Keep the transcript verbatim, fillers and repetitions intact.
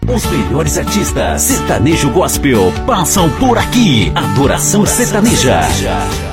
Os melhores artistas sertanejo gospel passam por aqui. Adoração Sertaneja.